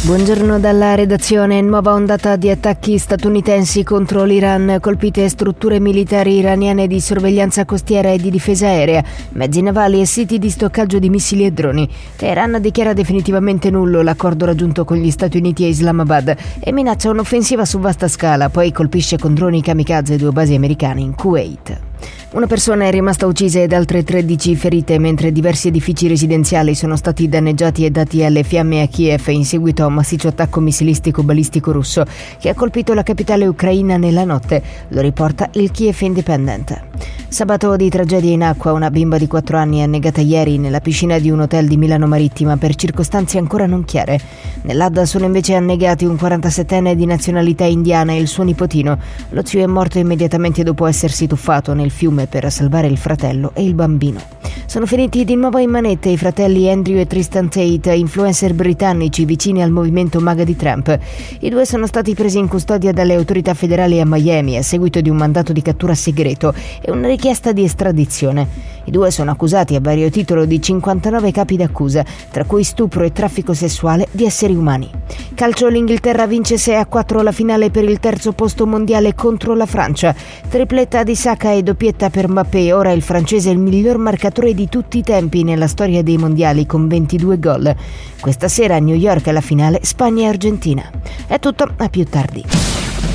Buongiorno dalla redazione. Nuova ondata di attacchi statunitensi contro l'Iran, colpite strutture militari iraniane di sorveglianza costiera e di difesa aerea, mezzi navali e siti di stoccaggio di missili e droni. Teheran dichiara definitivamente nullo l'accordo raggiunto con gli Stati Uniti e Islamabad e minaccia un'offensiva su vasta scala, poi colpisce con droni kamikaze 2 basi americane in Kuwait. Una persona è rimasta uccisa ed altre 13 ferite, mentre diversi edifici residenziali sono stati danneggiati e dati alle fiamme a Kiev in seguito a un massiccio attacco missilistico balistico russo che ha colpito la capitale ucraina nella notte, lo riporta il Kiev Independent. Sabato di tragedia in acqua, una bimba di 4 anni è annegata ieri nella piscina di un hotel di Milano Marittima per circostanze ancora non chiare. Nell'Adda sono invece annegati un 47enne di nazionalità indiana e il suo nipotino. Lo zio è morto immediatamente dopo essersi tuffato nel fiume per salvare il fratello e il bambino. Sono finiti di nuovo in manette i fratelli Andrew e Tristan Tate, influencer britannici vicini al movimento MAGA di Trump. I due sono stati presi in custodia dalle autorità federali a Miami a seguito di un mandato di cattura segreto e una richiesta di estradizione. I due sono accusati a vario titolo di 59 capi d'accusa, tra cui stupro e traffico sessuale di esseri umani. Calcio, l'Inghilterra vince 6-4 la finale per il terzo posto mondiale contro la Francia. Tripletta di Saka e doppietta per Mbappé, ora il francese è il miglior marcatore di tutti i tempi nella storia dei mondiali con 22 gol. Questa sera a New York la finale Spagna e Argentina. È tutto, a più tardi.